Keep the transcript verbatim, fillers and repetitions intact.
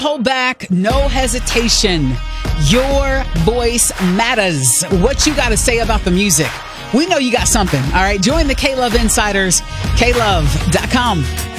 Hold back, no hesitation. Your voice matters. What you got to say about the music? We know you got something. All right, join the K-Love Insiders, K love dot com.